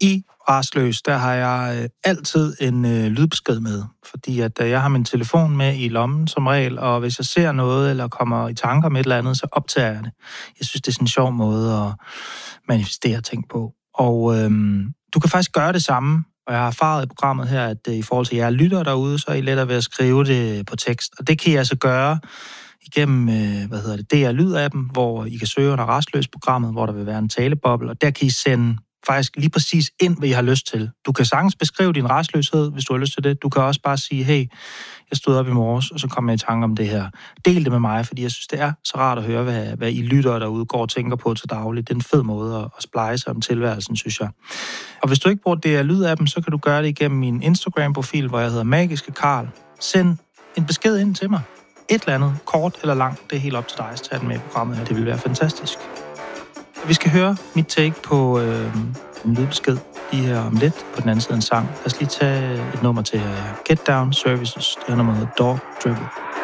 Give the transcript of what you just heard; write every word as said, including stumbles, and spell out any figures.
I Rastløs, der har jeg øh, altid en øh, lydbesked med, fordi at øh, jeg har min telefon med i lommen som regel, og hvis jeg ser noget eller kommer i tanker om et eller andet, så optager jeg det. Jeg synes, det er sådan en sjov måde at manifestere ting på. Og øh, du kan faktisk gøre det samme, og jeg har erfaret i programmet her, at øh, i forhold til jer lytter derude, så er I lettere ved at skrive det på tekst. Og det kan I altså gøre igennem, øh, hvad hedder det, D R Lyd-appen, hvor I kan søge under Rastløs-programmet, hvor der vil være en taleboble, og der kan I sende faktisk lige præcis ind, hvad I har lyst til. Du kan sagtens beskrive din rastløshed, hvis du har lyst til det. Du kan også bare sige, hey, jeg stod op i morges, og så kom jeg i tanke om det her. Del det med mig, fordi jeg synes, det er så rart at høre, hvad, hvad I lytter derude går og tænker på til dagligt. Det er en fed måde at, at splejse om tilværelsen, synes jeg. Og hvis du ikke bruger D R Lyd-appen, så kan du gøre det igennem min Instagram-profil, hvor jeg hedder Magiske Karl. Send en besked ind til mig. Et eller andet, kort eller langt, det er helt op til dig at tage den med i programmet her. Det vil være fantastisk. Vi skal høre mit take på øh, en lydbesked lige her om lidt på den anden side af en sang. Lad os lige tage et nummer til her. Get Down Services, det her nummer hedder Dog Dribble.